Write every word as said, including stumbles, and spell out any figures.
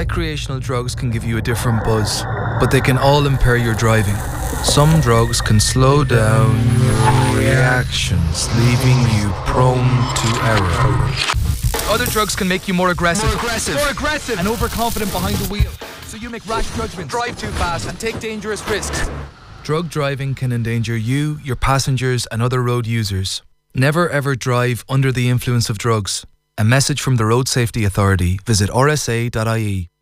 Recreational drugs can give you a different buzz, but they can all impair your driving. Some drugs can slow down your reactions, leaving you prone to error. Other drugs can make you more aggressive, More aggressive. more aggressive, and overconfident behind the wheel. So you make rash judgments, Drive too fast and take dangerous risks. Drug driving can endanger you, your passengers, and other road users. Never ever drive under the influence of drugs. A message from the Road Safety Authority. Visit r s a dot i e.